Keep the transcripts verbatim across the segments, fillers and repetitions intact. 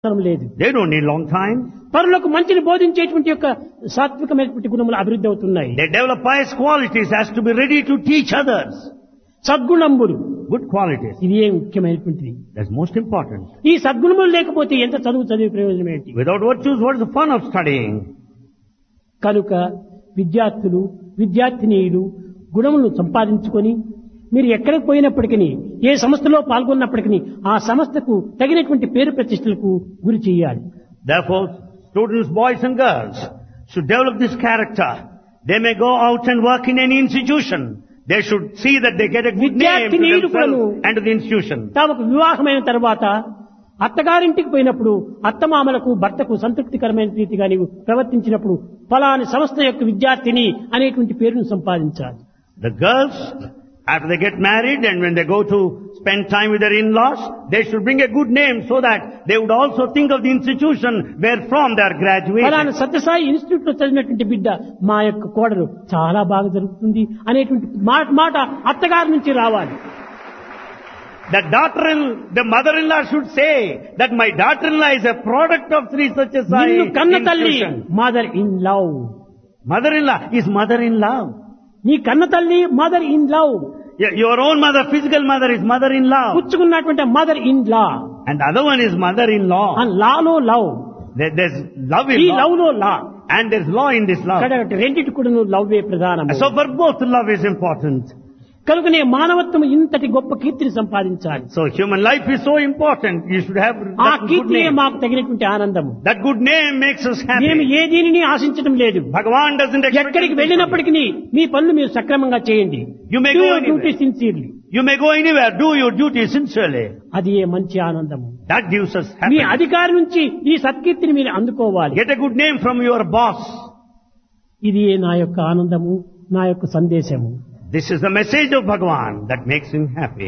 లేదు. They don't need long time. పరులకు మంచిని బోధించేటువంటి యొక్క సాత్వికమైనటువంటి గుణములు అభివృద్ధి అవుతున్నాయి. They develop pious qualities as to be ready to teach others. సద్గుణంబులు Good qualities. ఇది ఏ ముఖ్యమైనటువంటిది. That's most important. ఈ సద్గుణములు లేకపోతే ఎంత చదువు చదివే ప్రయోజనం ఏంటి? Without virtues, what is the fun of studying? కనుక విద్యార్థులు విద్యార్థినీయులు గుణములను సంపాదించుకొని మీరు ఎక్కడికి పోయినప్పటికీ ఏ సంస్థలో పాల్గొన్నప్పటికీ ఆ సంస్థకు తగినటువంటి పేరు ప్రతిష్టలకు గురి చేయాలి. Therefore, students, boys and girls, should develop this character. They may go out and work in any institution. They should see that they get a good name to themselves and to the institution. తమకు వివాహమైన తర్వాత అత్తగారింటికి పోయినప్పుడు అత్తమామలకు భర్తకు సంతృప్తికరమైన రీతిగా నీవు ప్రవర్తించినప్పుడు ఫలాని సంస్థ యొక్క విద్యార్థిని అనేటువంటి పేరును సంపాదించాలి. The girls, after they get married and when they go to spend time with their in-laws, they should bring a good name so that they would also think of the institution where from they are graduated. ఫలానా Sathya Sai institute లో చదివినటువంటి బిడ్డ మా యొక్క కోడలు చాలా బాగా జరుగుతుంది అనేటువంటి మాట మాట అత్తగారి నుంచి రావాలి. The daughter, the mother-in-law should say that my daughter-in-law is a product of Sri Satya Sai నిన్ను కన్న తల్లి institution. Mother in love. Mother-in-law is mother-in-law. నీ కన్న తల్లి mother in love. Y- Your own mother, physical mother, is mother-in-law. పుచ్చుకున్నటువంటి mother in law. And the other one is mother-in-law. And Lalo love. There- There's love ఈ in law. Love లో లా. And there's law in this love. కాబట్టి రెండిటి కూడా లవ్వే ప్రధానం. So for both, love is important. కనుకనే మానవత్వం ఇంతటి గొప్ప కీర్తిని సంపాదించాలి. So human life is so important. You should have ఆ that good కీర్తియే name. మాకు తగినటువంటి ఆనందము. That good name makes us మేము happy. ఏ దీనిని ఆశించడం లేదు. Bhagavan doesn't expect ఎక్కడికి anything from వెళ్ళినప్పటికీ మీ పనులు మీరు సక్రమంగా చేయండి. You may Do go your anywhere. duty sincerely. you. You may go anywhere. Do your duty sincerely. అది ఏ మంచి ఆనందము. That gives us me happiness. అధికారి నుంచి ఈ సత్కీర్తిని మీరు అందుకోవాలి. Get a good name from your boss. ఇది ఏ నా యొక్క ఆనందము, నా యొక్క సందేశము. This is the message of Bhagavan that makes him happy.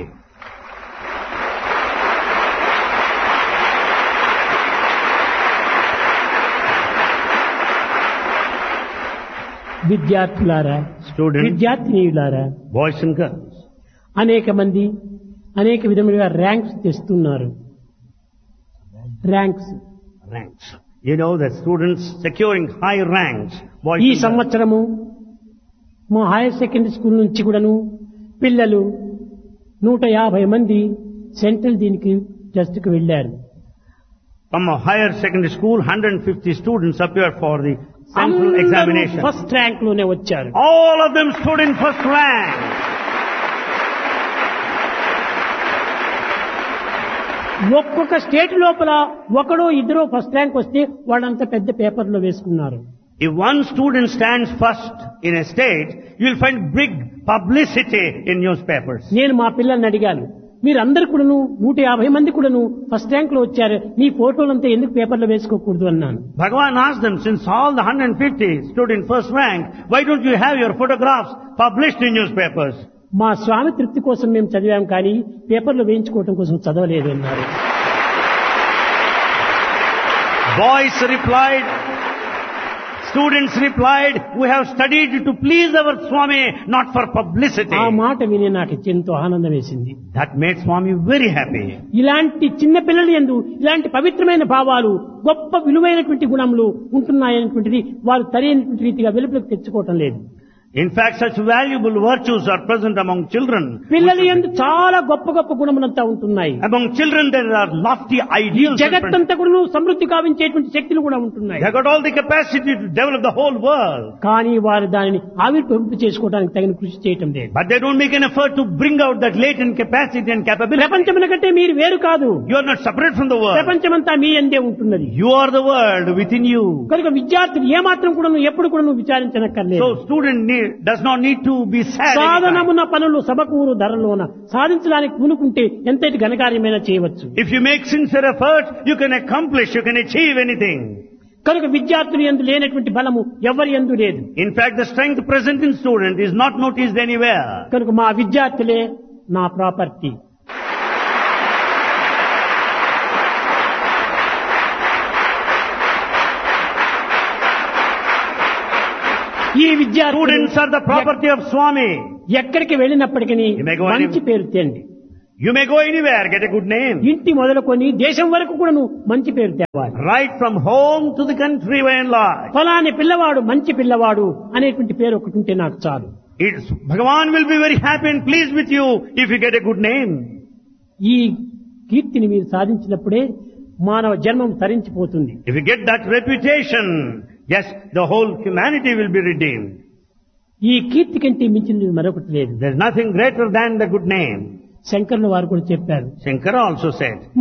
విద్యార్థులారా, Students, విద్యార్థినీయులారా, boys and girls, అనేక మంది అనేక విధములుగా ర్యాంక్స్ తెస్తున్నారు. Ranks ranks. You know that students securing high ranks. Boys ఈ and girls. సంవత్సరము మా హైయర్ సెకండరీ స్కూల్ నుంచి కూడాను పిల్లలు నూట యాభై మంది సెంట్రల్ దీనికి టెస్ట్ కు వెళ్లారు. From a higher secondary school, one hundred fifty students appeared for the central examination. First rank లోనే వచ్చారు. All of them stood in first rank. ఒక్కొక్క స్టేట్ లోపల ఒకడో ఇద్దరో ఫస్ట్ ర్యాంక్ వస్తే వాళ్ళంతా పెద్ద పేపర్లో వేసుకున్నారు. If one student stands first in a state, you will find big publicity in newspapers. నేను మా పిల్లల్ని అడిగాను, మీరందరూ కూడాను నూట యాభై మంది కూడాను ఫస్ట్ ర్యాంక్ లో వచ్చారు, మీ ఫోటోలంతా ఎందుకు పేపర్లో వేసుకోకూడదు అన్నాను. Bhagavan asked them, since all the one hundred fifty stood in first rank, why don't you have your photographs published in newspapers? మా స్వామి తృప్తి కోసం మేము చదివాం కానీ పేపర్లో వేయించుకోవడం కోసం చదవలేదు అన్నారు. Boys replied, students replied, we have studied to please our Swami, not for publicity. ఆ మాట విని నాకు ఎంతో ఆనందం వేసింది. That made Swami very happy. ఇలాంటి చిన్న పిల్లల యందు ఇలాంటి పవిత్రమైన భావాలు, గొప్ప విలువైనటువంటి గుణములు ఉంటున్నాయనేటువంటిది వారు సరైనటువంటి రీతిగా వెలుపులకు తెచ్చుకోవటం లేదు. In fact, such valuable virtues are present among children. పిల్లల యందు చాలా గొప్ప గొప్ప గుణములంతా ఉంటున్నాయి. Among children there are lofty ideals. and జగత్తంతా కూడా సమృద్ధి కావించేటువంటి శక్తులు కూడా ఉంటున్నాయి. They have got all the capacity to develop the whole world. కానీ వారు దానిని ఆవిర్భవింపు చేసుకోవడానికి తగిన కృషి చేయటం లేదు. But they don't make an effort to bring out that latent capacity and capability. ప్రపంచముల కంటే మీరు వేరు కాదు. You are not separate from the world. ప్రపంచమంతా మీ యందే ఉంటున్నది. You are the world within you. కనుక విద్యార్థులు ఏమాత్రం కూడా ఎప్పుడు కూడా విచారించనక్కర్లేదు. So student need, does not need to be sad. సాధనమున పనులు సబకూరు ధరలోన సాధించడానికి పూనుకుంటే ఎంతటి ఘనకార్యమైనా చేయవచ్చు. If you make sincere effort, you can accomplish, you can achieve anything. కనుక విద్యార్థులు యందు లేనటువంటి బలము ఎవరి యందు లేదు. In fact, the strength present in student is not noticed anywhere. కనుక మా విద్యార్థులే నా ప్రాపర్టీ. ఈ విద్యార్థులు Students are the property of Swami. ఎక్కడికి వెళ్ళినప్పటికీ You may go మంచి anywhere. పేరు తెండి. You may go anywhere, get a good name. ఇంటి మొదలుకొని దేశం వరకు కూడా నువ్వు మంచి పేరు తేవాలి. Right from home to the country by and large. ఫలాని పిల్లవాడు మంచి పిల్లవాడు అనేటువంటి పేరు ఒకటి ఉంటే నాకు చాలు. It's, Bhagavan will be very happy and pleased with you if you get a good name. ఈ కీర్తిని మీరు సాధించినప్పుడే మానవ జన్మం తరించిపోతుంది. If you get that reputation, yes, the whole humanity will be redeemed. ఈ కీర్తి కంటే మించినది మరొకటి లేదు. There's nothing greater than the good name. శంకరుల వారు కూడా చెప్పారు. Shankara also said,